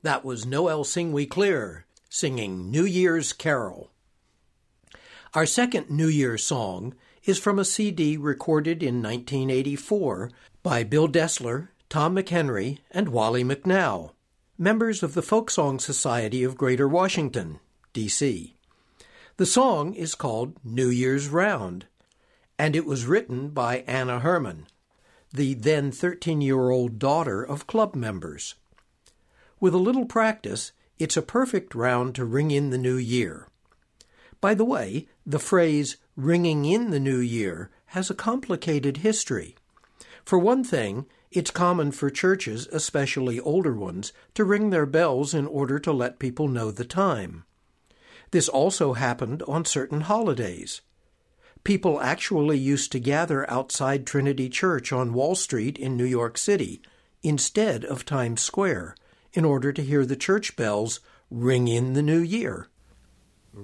That was Noel Sing We Clear, singing New Year's Carol. Our second New Year song is from a CD recorded in 1984 by Bill Dessler, Tom McHenry, and Wally McNow, members of the Folk Song Society of Greater Washington, D.C. The song is called New Year's Round, and it was written by Anna Herman, the then 13-year-old daughter of club members. With a little practice, it's a perfect round to ring in the new year. By the way, the phrase ringing in the new year has a complicated history. For one thing, it's common for churches, especially older ones, to ring their bells in order to let people know the time. This also happened on certain holidays. People actually used to gather outside Trinity Church on Wall Street in New York City instead of Times Square in order to hear the church bells ring in the new year.